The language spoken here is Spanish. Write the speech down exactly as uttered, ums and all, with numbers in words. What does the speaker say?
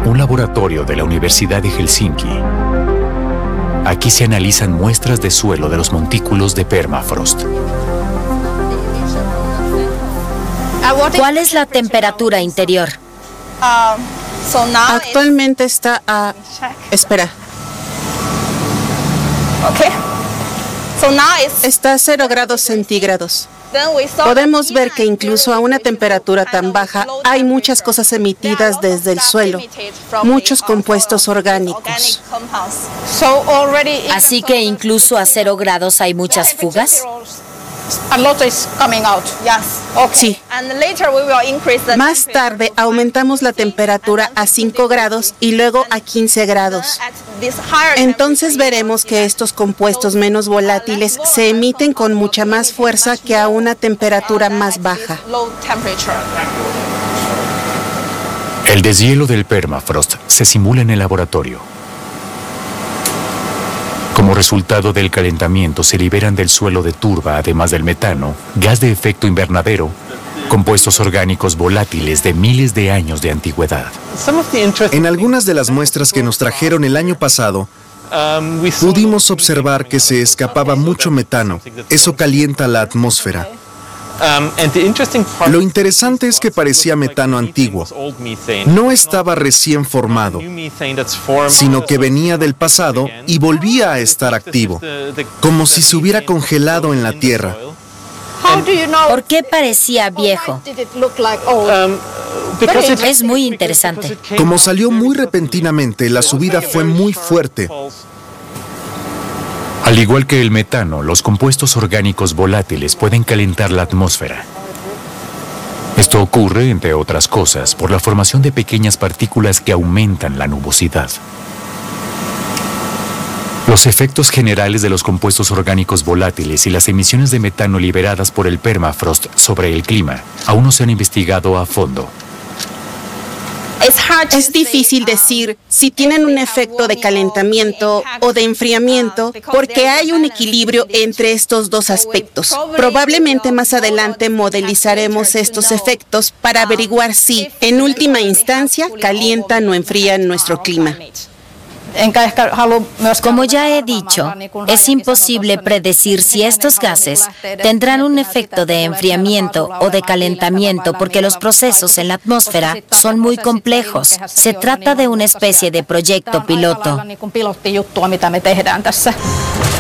un laboratorio de la Universidad de Helsinki. Aquí se analizan muestras de suelo de los montículos de permafrost. ¿Cuál es la temperatura interior? Actualmente está a... Espera. Está a cero grados centígrados. Podemos ver que incluso a una temperatura tan baja hay muchas cosas emitidas desde el suelo, muchos compuestos orgánicos. Así que incluso a cero grados hay muchas fugas. Sí. Más tarde aumentamos la temperatura a cinco grados y luego a quince grados. Entonces veremos que estos compuestos menos volátiles se emiten con mucha más fuerza que a una temperatura más baja. El deshielo del permafrost se simula en el laboratorio. Como resultado del calentamiento se liberan del suelo de turba, además del metano, gas de efecto invernadero, compuestos orgánicos volátiles de miles de años de antigüedad. En algunas de las muestras que nos trajeron el año pasado, pudimos observar que se escapaba mucho metano. Eso calienta la atmósfera. Lo interesante es que parecía metano antiguo. No estaba recién formado, sino que venía del pasado y volvía a estar activo, como si se hubiera congelado en la tierra. ¿Por qué parecía viejo? Es muy interesante. Como salió muy repentinamente, la subida fue muy fuerte. Al igual que el metano, los compuestos orgánicos volátiles pueden calentar la atmósfera. Esto ocurre, entre otras cosas, por la formación de pequeñas partículas que aumentan la nubosidad. Los efectos generales de los compuestos orgánicos volátiles y las emisiones de metano liberadas por el permafrost sobre el clima aún no se han investigado a fondo. Es difícil decir si tienen un efecto de calentamiento o de enfriamiento porque hay un equilibrio entre estos dos aspectos. Probablemente más adelante modelizaremos estos efectos para averiguar si, en última instancia, calientan o enfrían nuestro clima. Como ya he dicho, es imposible predecir si estos gases tendrán un efecto de enfriamiento o de calentamiento porque los procesos en la atmósfera son muy complejos. Se trata de una especie de proyecto piloto.